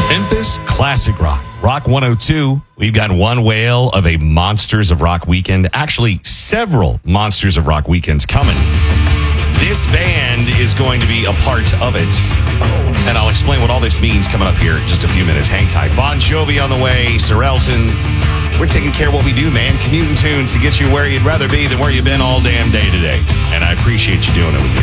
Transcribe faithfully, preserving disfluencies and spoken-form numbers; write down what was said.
Memphis Classic Rock. Rock one oh two. We've got one whale of a Monsters of Rock weekend. Actually, several Monsters of Rock weekends coming. This band is going to be a part of it. And I'll explain what all this means coming up here in just a few minutes. Hang tight. Bon Jovi on the way. Sir Elton. We're taking care of what we do, man. Commuting tunes to get you where you'd rather be than where you've been all damn day today. And I appreciate you doing it with me.